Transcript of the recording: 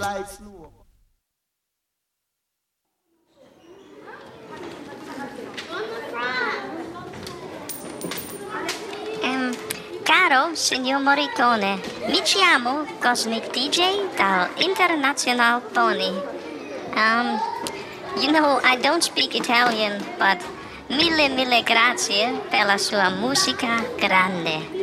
life slow. Caro signor Morricone, mi chiamo Cosmic DJ dal International Pony. I don't speak Italian, but mille grazie per la sua musica grande.